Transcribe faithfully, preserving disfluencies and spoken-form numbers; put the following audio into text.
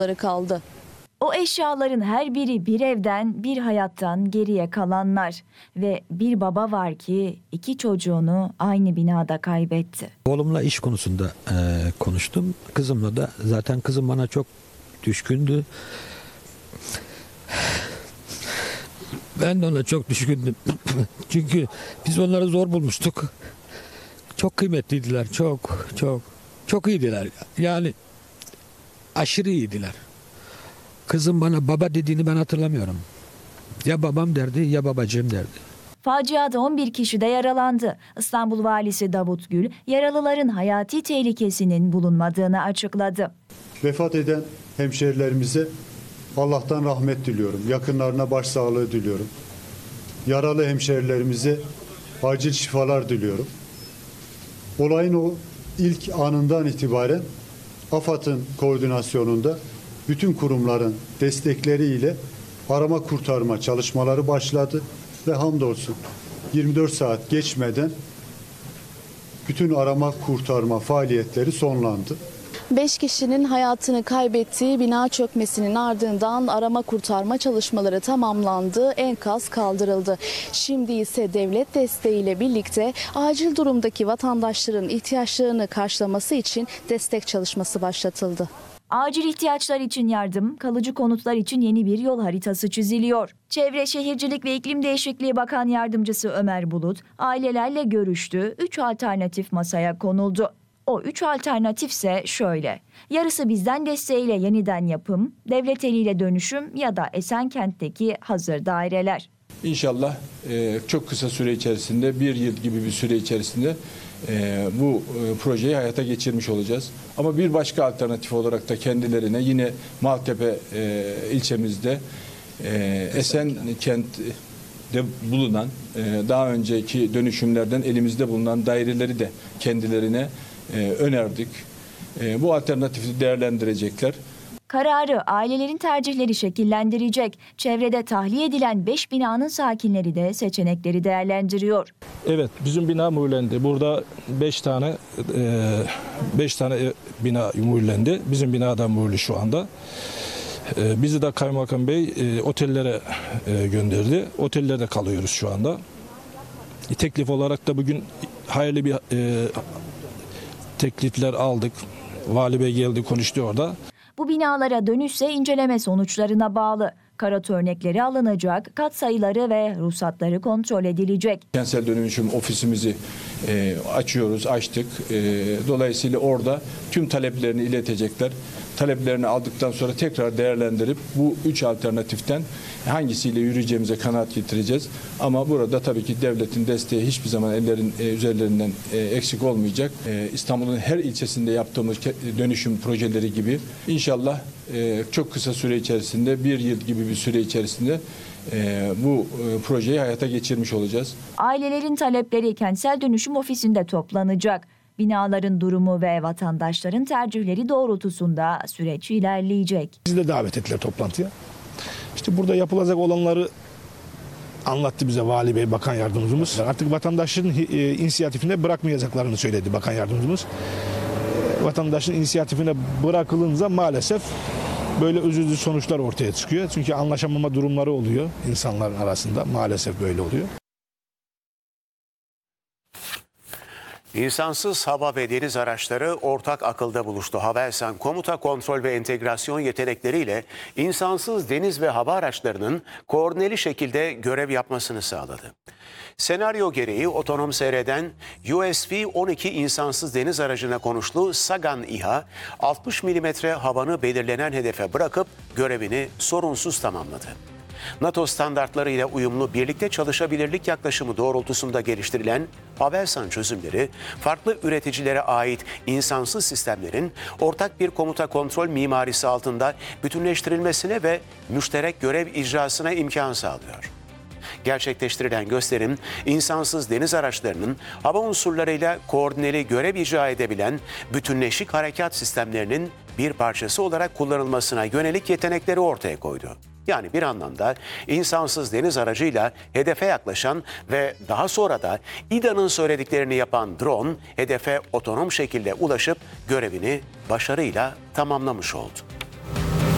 kaldı. O eşyaların her biri bir evden, bir hayattan geriye kalanlar ve bir baba var ki iki çocuğunu aynı binada kaybetti. Oğlumla iş konusunda e, konuştum. Kızımla da zaten kızım bana çok düşkündü. Ben de ona çok düşkündüm. Çünkü biz onları zor bulmuştuk. Çok kıymetliydiler, çok çok çok iyiydiler. Yani aşırı iyiydiler. Kızım bana baba dediğini ben hatırlamıyorum. Ya babam derdi ya babacığım derdi. Faciada on bir kişi de yaralandı. İstanbul Valisi Davut Gül, yaralıların hayati tehlikesinin bulunmadığını açıkladı. Vefat eden hemşehrilerimize Allah'tan rahmet diliyorum. Yakınlarına başsağlığı diliyorum. Yaralı hemşehrilerimize acil şifalar diliyorum. Olayın o ilk anından itibaren AFAD'ın koordinasyonunda bütün kurumların destekleriyle arama kurtarma çalışmaları başladı ve hamdolsun yirmi dört saat geçmeden bütün arama kurtarma faaliyetleri sonlandı. Beş kişinin hayatını kaybettiği bina çökmesinin ardından arama kurtarma çalışmaları tamamlandı, enkaz kaldırıldı. Şimdi ise devlet desteğiyle birlikte acil durumdaki vatandaşların ihtiyaçlarını karşılaması için destek çalışması başlatıldı. Acil ihtiyaçlar için yardım, kalıcı konutlar için yeni bir yol haritası çiziliyor. Çevre, Şehircilik ve İklim Değişikliği Bakan Yardımcısı Ömer Bulut, ailelerle görüştü, üç alternatif masaya konuldu. O üç alternatifse şöyle: yarısı bizden desteğiyle yeniden yapım, devlet eliyle dönüşüm ya da Esenkent'teki hazır daireler. İnşallah e, çok kısa süre içerisinde, bir yıl gibi bir süre içerisinde e, bu e, projeyi hayata geçirmiş olacağız. Ama bir başka alternatif olarak da kendilerine yine Maltepe e, ilçemizde e, Esenkent'te bulunan e, daha önceki dönüşümlerden elimizde bulunan daireleri de kendilerine e, önerdik. E, bu alternatifi değerlendirecekler. Kararı ailelerin tercihleri şekillendirecek. Çevrede tahliye edilen beş binanın sakinleri de seçenekleri değerlendiriyor. Evet, bizim bina mühürlendi. Burada beş tane beş tane bina mühürlendi. Bizim binada mühürlü şu anda. Bizi de Kaymakam Bey otellere gönderdi. Otellerde kalıyoruz şu anda. Teklif olarak da bugün hayırlı bir teklifler aldık. Vali Bey geldi, konuştu orada. Bu binalara dönüşse inceleme sonuçlarına bağlı. Karot örnekleri alınacak, kat sayıları ve ruhsatları kontrol edilecek. Kentsel dönüşüm ofisimizi e, açıyoruz, açtık. E, dolayısıyla orada tüm taleplerini iletecekler. Taleplerini aldıktan sonra tekrar değerlendirip bu üç alternatiften hangisiyle yürüyeceğimize kanaat getireceğiz. Ama burada tabii ki devletin desteği hiçbir zaman ellerin e, üzerlerinden e, eksik olmayacak. E, İstanbul'un her ilçesinde yaptığımız dönüşüm projeleri gibi inşallah e, çok kısa süre içerisinde, bir yıl gibi bir süre içerisinde e, bu e, projeyi hayata geçirmiş olacağız. Ailelerin talepleri kentsel dönüşüm ofisinde toplanacak. Binaların durumu ve vatandaşların tercihleri doğrultusunda süreç ilerleyecek. Bizi de davet ettiler toplantıya. İşte burada yapılacak olanları anlattı bize Vali Bey, Bakan Yardımcımız. Artık vatandaşın e, inisiyatifine bırakmayacaklarını söyledi Bakan Yardımcımız. E, vatandaşın inisiyatifine bırakılınca maalesef böyle üzücü sonuçlar ortaya çıkıyor. Çünkü anlaşamama durumları oluyor insanların arasında. Maalesef böyle oluyor. İnsansız hava ve deniz araçları ortak akılda buluştu. Havelsan komuta, kontrol ve entegrasyon yetenekleriyle insansız deniz ve hava araçlarının koordineli şekilde görev yapmasını sağladı. Senaryo gereği otonom seyreden U S V on iki insansız deniz aracına konuşlu Sagan İHA altmış milimetre havanı belirlenen hedefe bırakıp görevini sorunsuz tamamladı. NATO standartlarıyla uyumlu birlikte çalışabilirlik yaklaşımı doğrultusunda geliştirilen Havelsan çözümleri, farklı üreticilere ait insansız sistemlerin ortak bir komuta kontrol mimarisi altında bütünleştirilmesine ve müşterek görev icrasına imkan sağlıyor. Gerçekleştirilen gösterim, insansız deniz araçlarının hava unsurlarıyla koordineli görev icra edebilen bütünleşik harekat sistemlerinin bir parçası olarak kullanılmasına yönelik yetenekleri ortaya koydu. Yani bir anlamda insansız deniz aracıyla hedefe yaklaşan ve daha sonra da İ D A'nın söylediklerini yapan drone, hedefe otonom şekilde ulaşıp görevini başarıyla tamamlamış oldu.